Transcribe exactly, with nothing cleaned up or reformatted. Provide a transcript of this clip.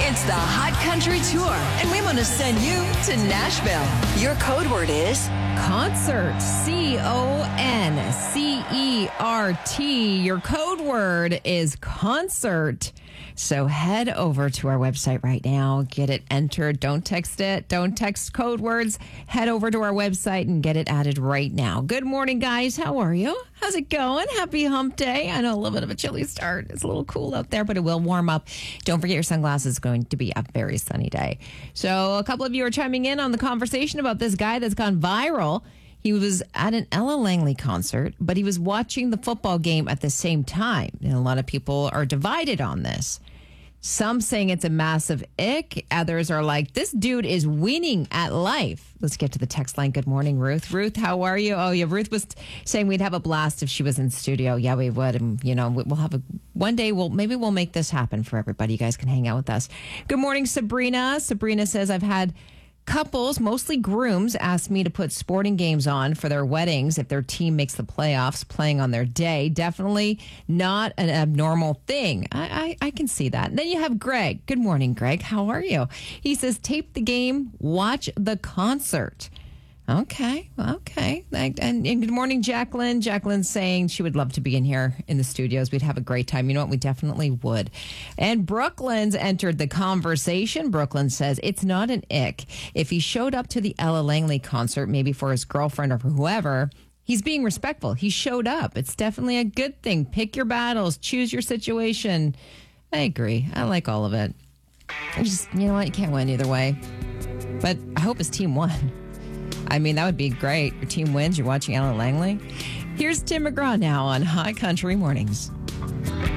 It's the Hot Country Tour, and we want to send you to Nashville. Your code word is concert. C O N C E R T. Your code word is concert. So head over to our website right now. Get it entered. Don't text it. Don't text code words. Head over to our website and get it added right now. Good morning, guys. How are you? How's it going? Happy hump day. I know a little bit of a chilly start. It's a little cool out there, but it will warm up. Don't forget your sunglasses. It's going to be a very sunny day. So a couple of you are chiming in on the conversation about this guy that's gone viral. He was at an Ella Langley concert, but he was watching the football game at the same time. And a lot of people are divided on this. Some saying it's a massive ick. Others are like, this dude is winning at life. Let's get to the text line. Good morning, Ruth. Ruth, how are you? Oh, yeah, Ruth was saying we'd have a blast if she was in studio. Yeah, we would. And, you know, we'll have a, one day, we'll maybe we'll make this happen for everybody. You guys can hang out with us. Good morning, Sabrina. Sabrina says, I've had couples, mostly grooms, ask me to put sporting games on for their weddings if their team makes the playoffs playing on their day. Definitely not an abnormal thing. I, I, I can see that. And then you have Greg. Good morning, Greg. How are you? He says, tape the game, watch the concert. Okay, okay. And, and good morning, Jacqueline. Jacqueline's saying she would love to be in here in the studios. We'd have a great time. You know what? We definitely would. And Brooklyn's entered the conversation. Brooklyn says it's not an ick. If he showed up to the Ella Langley concert, maybe for his girlfriend or for whoever, he's being respectful. He showed up. It's definitely a good thing. Pick your battles. Choose your situation. I agree. I like all of it. I just, you know what? You can't win either way. But I hope his team won. I mean, that would be great. Your team wins. You're watching Ella Langley. Here's Tim McGraw now on High Country Mornings.